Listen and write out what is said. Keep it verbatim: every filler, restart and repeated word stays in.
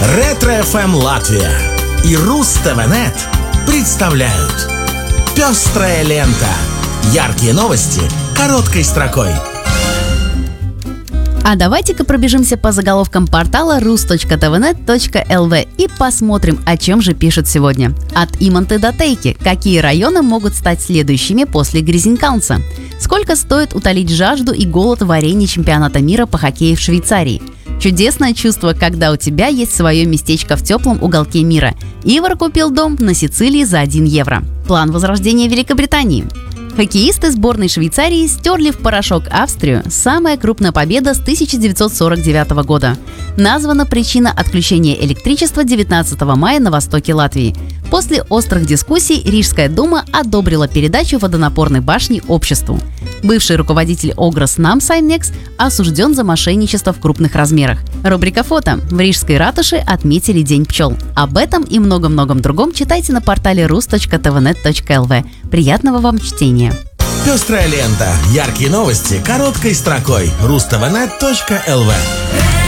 Ретро-эф эм Латвия и Руз-ТВ.нет представляют «Пестрая лента». Яркие новости короткой строкой. А давайте-ка пробежимся по заголовкам портала рус точка тэ вэ нет точка эл ви и посмотрим, о чем же пишут сегодня. От Иманты до Тейки. Какие районы могут стать следующими после Гризенкаунса? Сколько стоит утолить жажду и голод в арене чемпионата мира по хоккею в Швейцарии? Чудесное чувство, когда у тебя есть свое местечко в теплом уголке мира. Ивар купил дом на Сицилии за один евро. План возрождения Великобритании. Хоккеисты сборной Швейцарии стерли в порошок Австрию. Самая крупная победа с тысяча девятьсот сорок девятого года. Названа причина отключения электричества девятнадцатого мая на востоке Латвии. После острых дискуссий Рижская дума одобрила передачу водонапорной башни обществу. Бывший руководитель Огрос Намсайнекс осужден за мошенничество в крупных размерах. Рубрика «Фото». В Рижской ратуше отметили День пчел. Об этом и многом-многом другом читайте на портале рус точка тэ вэ нет точка эл ви. Приятного вам чтения! Пестрая лента. Яркие новости короткой строкой. Руз-ТВ.нет точка эл ви.